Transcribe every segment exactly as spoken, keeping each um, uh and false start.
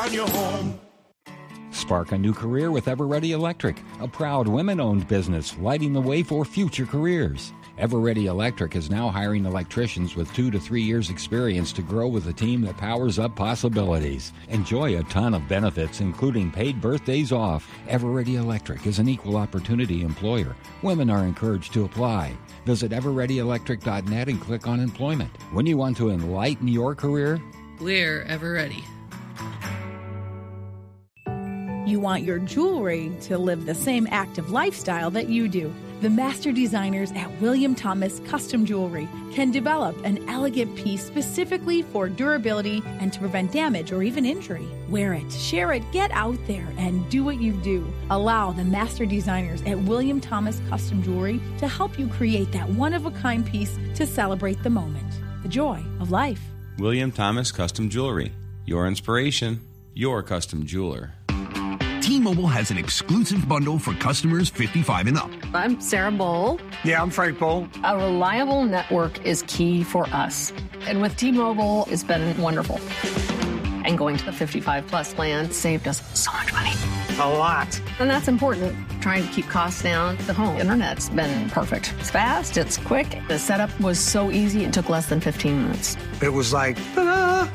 on your home. Spark a new career with Everready Electric, a proud women-owned business lighting the way for future careers. Everready Electric is now hiring electricians with two to three years experience to grow with a team that powers up possibilities. Enjoy a ton of benefits, including paid birthdays off. Everready Electric is an equal opportunity employer. Women are encouraged to apply. Visit everready electric dot net and click on employment. When you want to enlighten your career, we're Everready. You want your jewelry to live the same active lifestyle that you do. The master designers at William Thomas Custom Jewelry can develop an elegant piece specifically for durability and to prevent damage or even injury. Wear it, share it, get out there and do what you do. Allow the master designers at William Thomas Custom Jewelry to help you create that one-of-a-kind piece to celebrate the moment, the joy of life. William Thomas Custom Jewelry. Your inspiration, your custom jeweler. T-Mobile has an exclusive bundle for customers fifty-five and up. I'm Sarah Bowl. Yeah, I'm Frank Bowl. A reliable network is key for us. And with T-Mobile, it's been wonderful. And going to the fifty-five plus plan saved us so much money. A lot. And that's important. Trying to keep costs down. The home internet's been perfect. It's fast, it's quick. The setup was so easy, it took less than fifteen minutes. It was like, ta-da!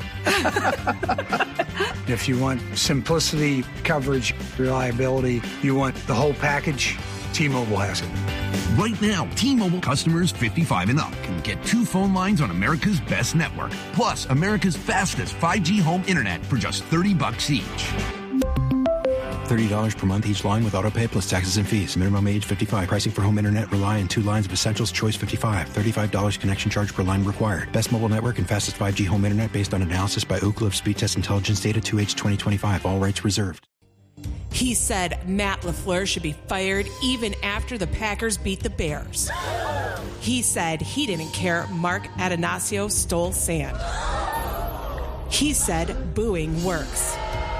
If you want simplicity, coverage, reliability, you want the whole package, T-Mobile has it. Right now, T-Mobile customers fifty-five and up can get two phone lines on America's best network, plus America's fastest five G home internet for just thirty bucks each. thirty dollars per month each line with autopay plus taxes and fees. Minimum age fifty-five. Pricing for home internet rely on two lines of Essentials Choice fifty-five. thirty-five dollars connection charge per line required. Best mobile network and fastest five G home internet based on analysis by Ookla of Speed Test Intelligence data two H twenty twenty-five. All rights reserved. He said Matt LaFleur should be fired even after the Packers beat the Bears. He said he didn't care Mark Atanasio stole sand. He said booing works.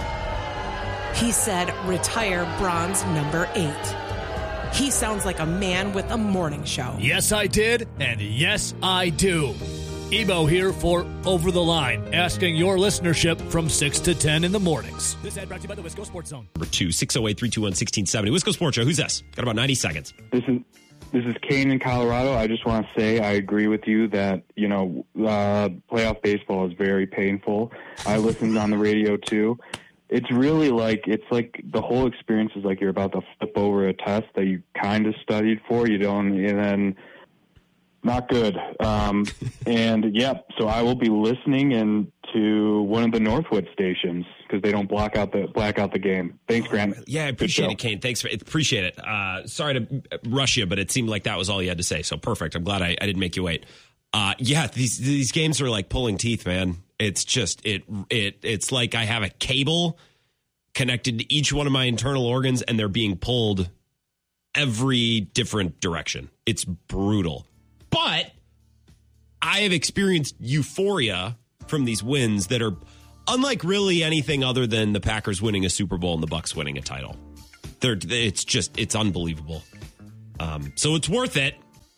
He said retire bronze number eight. He sounds like a man with a morning show. Yes, I did, and yes, I do. Ebo here for Over the Line, asking your listenership from six to ten in the mornings. This ad brought to you by the Wisco Sports Zone. Number two, six oh eight, three two one, one six seven oh. Wisco Sports Show. Who's this? Got about ninety seconds. This is this is Kane in Colorado. I just want to say I agree with you that, you know, uh, playoff baseball is very painful. I listened on the radio, too. It's really like, it's like the whole experience is like you're about to flip over a test that you kind of studied for. You don't, and then not good. Um, and, yeah, so I will be listening in to one of the Northwood stations because they don't block out the black out the game. Thanks, Grant. Yeah, I appreciate it, Kane. Thanks. For, appreciate it. Uh, sorry to rush you, but it seemed like that was all you had to say. So perfect. I'm glad I, I didn't make you wait. Uh, yeah, these these games are like pulling teeth, man. It's just it it it's like I have a cable connected to each one of my internal organs, and they're being pulled every different direction. It's brutal. But I have experienced euphoria from these wins that are unlike really anything other than the Packers winning a Super Bowl and the Bucs winning a title. They're, it's just, it's unbelievable. Um, so it's worth it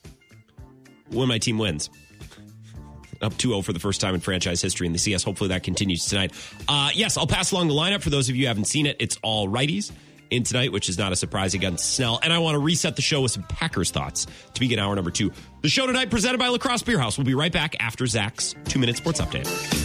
when my team wins. Up two oh for the first time in franchise history in the C S. Hopefully that continues tonight. Uh, yes, I'll pass along the lineup for those of you who haven't seen it. It's all righties in tonight, which is not a surprise against Snell. And I want to reset the show with some Packers thoughts to begin hour number two. The show tonight presented by La Crosse Beer House. We'll be right back after Zach's two-minute sports update.